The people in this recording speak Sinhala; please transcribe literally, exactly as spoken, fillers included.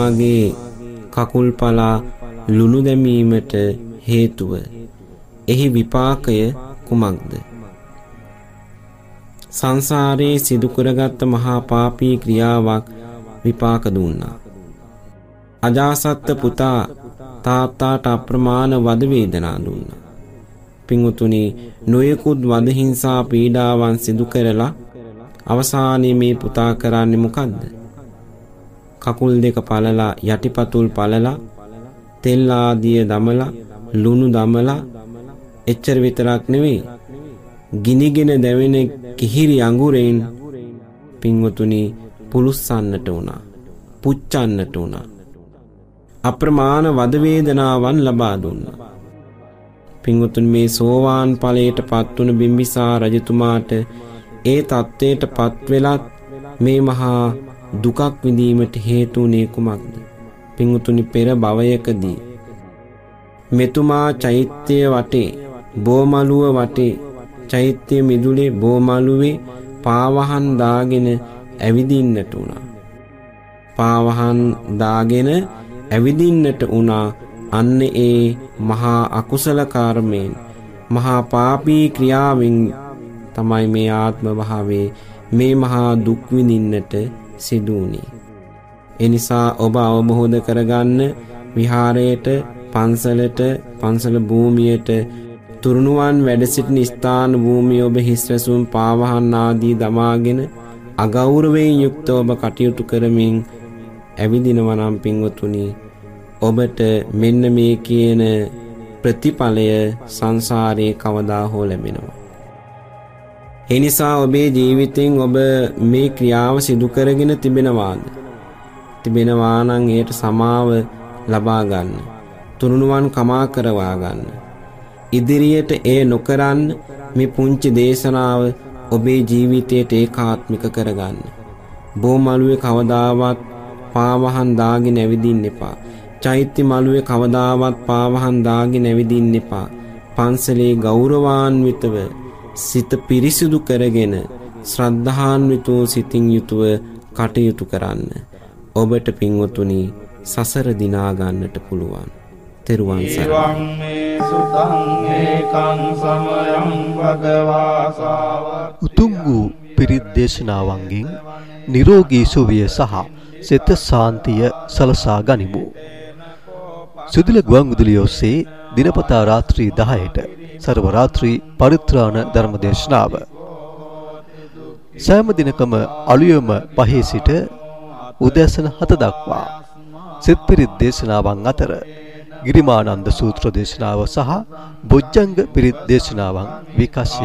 මාගේ කකුල් පලා ලුණු දැමීමට හේතුව එහි විපාකය කුමක්ද? සංසාරේ සිදු කරගත් මහා පාපී ක්‍රියාවක් විපාක දුන්නා. අජාසත් පුතා තාත්තාට අප්‍රමාණ වද වේදනා දුන්නා. පින්වතුනි, නොයෙකුත් වද හිංසා පීඩාවන් සිදු කරලා අවසානයේ මේ පුතා කරන්නේ මොකද්ද? කකුල් දෙක පළලා යටිපතුල් පළලා තෙල් ආදිය දමලා ලුණු දමලා එච්චර විතරක් නෙවෙයි, ගිනිගෙන දැවෙන කිහිරි අඟුරෙන් පින්වතුනි පුලුස්සන්නට උනා, පුච්චන්නට උනා. අප්‍රමාණ වද වේදනාවන් ලබා දුන්නා. පින්වතුනි, මේ සෝවාන් ඵලයට පත් වුණ බිම්බිසාර රජතුමාට ඒ தත්ත්වයට පත් වෙලත් මේ මහා දුකක් විඳීමට හේතු වුණේ කුමක්ද? පින්වතුනි, පෙර භවයකදී මෙතුමා චෛත්‍ය වටේ, බෝමලුව වටේ, චෛත්‍ය මිදුලේ බෝමලුවේ පාවහන් දාගෙන ඇවිදින්නට උනා. පාවහන් දාගෙන ඇවිදින්නට උනා. අන්න ඒ මහා අකුසල කර්මයෙන්, මහා පාපී ක්‍රියාවෙන් තමයි මේ ආත්ම භාවයේ මේ මහා දුක් විඳින්නට සිදු වුණේ. ඒ නිසා ඔබ අවබෝධ කරගන්න, විහාරයට, පන්සලට, පන්සල භූමියට, තුරුණුවන් වැඩ සිටින ස්ථාන භූමිය ඔබ හිස්වැසුම් පාවහන් ආදී දමාගෙන අගෞරවයෙන් යුක්තව ඔබ කටයුතු කරමින් ඇවිදිනවා නම් පින්වතුනි, ඔබට මෙන්න මේ කියන ප්‍රතිඵලය සංසාරේ කවදා හෝ ලැබෙනවා. ඒ නිසා ඔබේ ජීවිතෙන් ඔබ මේ ක්‍රියාව සිදු කරගෙන තිබෙනවාද? තිබෙනවා නම් ඒට සමාව ලබා ගන්න. තුරුණුවන් කමා කරවා ගන්න. ඉදිරියට ඒ නොකරන්න මේ පුංචි දේශනාව ඔබේ ජීවිතයට ඒකාත්මික කරගන්න. බෝමලුවේ කවදාවත් පාවහන් දාගෙන ඇවිදින්න එපා. චෛත්‍ය මළුවේ කවදාවත් පාවහන් දාගෙන ඇවිදින්න එපා. පන්සලේ ගෞරවාන්විතව සිත පිරිසිදු කරගෙන ශ්‍රද්ධාන්විතව සිතින් යුතුව කටයුතු කරන්න. ඔබට පින්වතුනි සසර දිනා ගන්නට පුළුවන්. තෙරුවන් සරණයි. උතුම් වූ පිරිත් දේශනාවන්ගෙන් නිරෝගී සුවය සහ සිත සාන්තිය සලසා ගනිමු. සුදුල ගුවන්විදුලිය ඔස්සේ දිනපතා රාත්‍රී දහයට සර්ව රාත්‍රී පරිත්‍රාණ ධර්ම දේශනාව සෑම දිනකම අලුයම පහේ සිට උදෑසන හත දක්වා සිත් පිරිත් දේශනාවන් අතර ගිරිමානන්ද සූත්‍ර දේශනාව සහ බොජ්ජංග පිරිත් දේශනාවන් විකාශය